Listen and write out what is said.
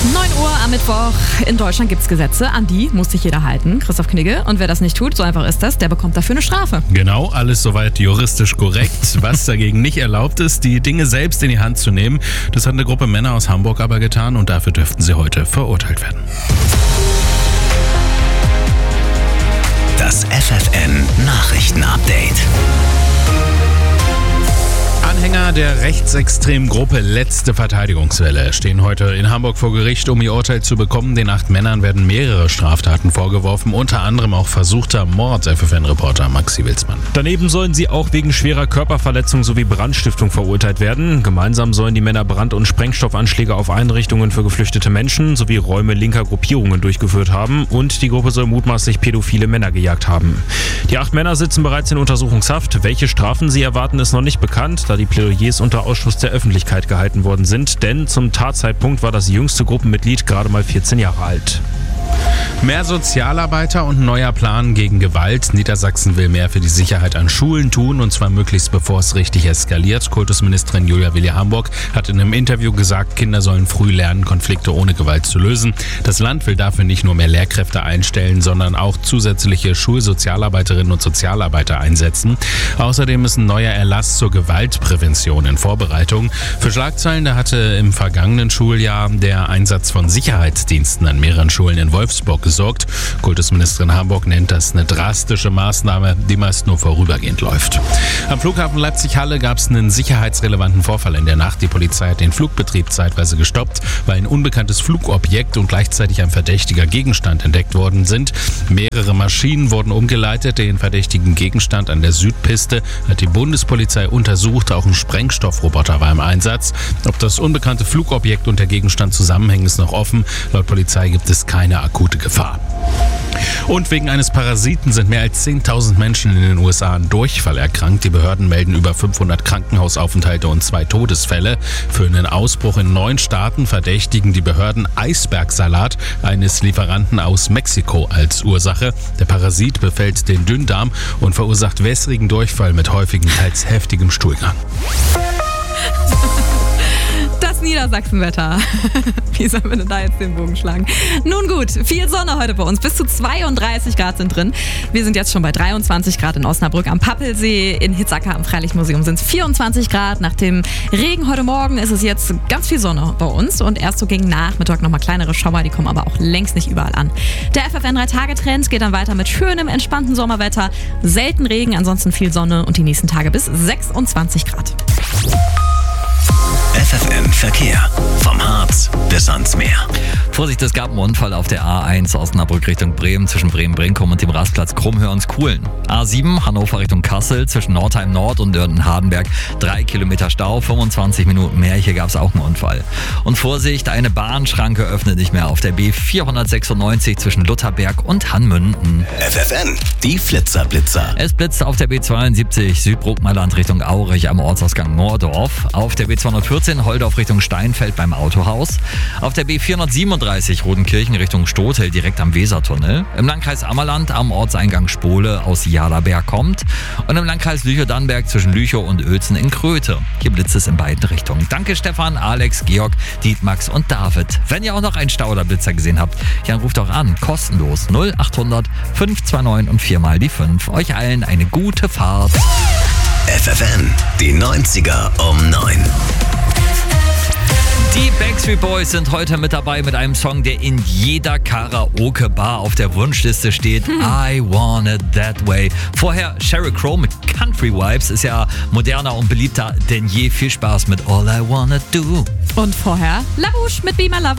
9 Uhr am Mittwoch. In Deutschland gibt es Gesetze, an die muss sich jeder halten. Christoph Knigge. Und wer das nicht tut, so einfach ist das, der bekommt dafür eine Strafe. Genau, alles soweit juristisch korrekt. Was dagegen nicht erlaubt ist, die Dinge selbst in die Hand zu nehmen. Das hat eine Gruppe Männer aus Hamburg aber getan und dafür dürften sie heute verurteilt werden. Das FFN-Nachrichten-Update. Anhänger der rechtsextremen Gruppe Letzte Verteidigungswelle stehen heute in Hamburg vor Gericht, um ihr Urteil zu bekommen. Den 8 Männern werden mehrere Straftaten vorgeworfen, unter anderem auch versuchter Mord, FFN-Reporter Maxi Wilsmann. Daneben sollen sie auch wegen schwerer Körperverletzung sowie Brandstiftung verurteilt werden. Gemeinsam sollen die Männer Brand- und Sprengstoffanschläge auf Einrichtungen für geflüchtete Menschen sowie Räume linker Gruppierungen durchgeführt haben und die Gruppe soll mutmaßlich pädophile Männer gejagt haben. Die 8 Männer sitzen bereits in Untersuchungshaft. Welche Strafen sie erwarten, ist noch nicht bekannt, da die Plädoyers unter Ausschluss der Öffentlichkeit gehalten worden sind, denn zum Tatzeitpunkt war das jüngste Gruppenmitglied gerade mal 14 Jahre alt. Mehr Sozialarbeiter und neuer Plan gegen Gewalt. Niedersachsen will mehr für die Sicherheit an Schulen tun, und zwar möglichst bevor es richtig eskaliert. Kultusministerin Julia Willi-Hamburg hat in einem Interview gesagt, Kinder sollen früh lernen, Konflikte ohne Gewalt zu lösen. Das Land will dafür nicht nur mehr Lehrkräfte einstellen, sondern auch zusätzliche Schulsozialarbeiterinnen und Sozialarbeiter einsetzen. Außerdem ist ein neuer Erlass zur Gewaltprävention in Vorbereitung. Für Schlagzeilen, da hatte im vergangenen Schuljahr der Einsatz von Sicherheitsdiensten an mehreren Schulen in Wolfsburg gesorgt. Kultusministerin Hamburg nennt das eine drastische Maßnahme, die meist nur vorübergehend läuft. Am Flughafen Leipzig-Halle gab es einen sicherheitsrelevanten Vorfall in der Nacht. Die Polizei hat den Flugbetrieb zeitweise gestoppt, weil ein unbekanntes Flugobjekt und gleichzeitig ein verdächtiger Gegenstand entdeckt worden sind. Mehrere Maschinen wurden umgeleitet. Den verdächtigen Gegenstand an der Südpiste hat die Bundespolizei untersucht. Auch ein Sprengstoffroboter war im Einsatz. Ob das unbekannte Flugobjekt und der Gegenstand zusammenhängen, ist noch offen. Laut Polizei gibt es keine akute Gefahr. Und wegen eines Parasiten sind mehr als 10.000 Menschen in den USA an Durchfall erkrankt. Die Behörden melden über 500 Krankenhausaufenthalte und 2 Todesfälle. Für einen Ausbruch in 9 Staaten verdächtigen die Behörden Eisbergsalat eines Lieferanten aus Mexiko als Ursache. Der Parasit befällt den Dünndarm und verursacht wässrigen Durchfall mit häufigem, teils heftigem Stuhlgang. Das Niedersachsenwetter. Wie sollen wir denn da jetzt den Bogen schlagen? Nun gut, viel Sonne heute bei uns. Bis zu 32 Grad sind drin. Wir sind jetzt schon bei 23 Grad in Osnabrück am Pappelsee. In Hitzacker am Freilichtmuseum sind es 24 Grad. Nach dem Regen heute Morgen ist es jetzt ganz viel Sonne bei uns. Und erst so gegen Nachmittag nochmal kleinere Schauer. Die kommen aber auch längst nicht überall an. Der FFN 3-Tage-Trend geht dann weiter mit schönem, entspannten Sommerwetter. Selten Regen, ansonsten viel Sonne und die nächsten Tage bis 26 Grad. FFN Verkehr. Vom Harz bis ans Meer. Vorsicht, es gab einen Unfall auf der A1 Osnabrück Richtung Bremen zwischen Bremen-Brinkum und dem Rastplatz Krummhörns-Kuhlen. A7 Hannover Richtung Kassel zwischen Nordheim Nord und Dörnden-Hardenberg. 3 Kilometer Stau, 25 Minuten mehr. Hier gab es auch einen Unfall. Und Vorsicht, eine Bahnschranke öffnet nicht mehr auf der B496 zwischen Lutherberg und Hannmünden. FFN, die Flitzer-Blitzer. Es blitzt auf der B72 Südbruckmeiland Richtung Aurich am Ortsausgang Moordorf. Auf der B214 Holdorf Richtung Steinfeld beim Autohaus. Auf der B437 Rodenkirchen Richtung Stotel direkt am Wesertunnel. Im Landkreis Ammerland am Ortseingang Spole aus Jalaberg kommt. Und im Landkreis Lüchow-Dannenberg zwischen Lüchow und Uelzen in Kröte. Hier blitzt es in beiden Richtungen. Danke Stefan, Alex, Georg, Dietmax und David. Wenn ihr auch noch einen Stau oder Blitzer gesehen habt, dann ruft doch an. Kostenlos 0800 529 und 4 mal die 5. Euch allen eine gute Fahrt. FFN, die 90er um 9. Die Backstreet Boys sind heute mit dabei mit einem Song, der in jeder Karaoke-Bar auf der Wunschliste steht. I Want It That Way. Vorher Sheryl Crow mit Country Vibes, ist ja moderner und beliebter denn je. Viel Spaß mit All I Wanna Do. Und vorher La Bouche mit Be My Lover.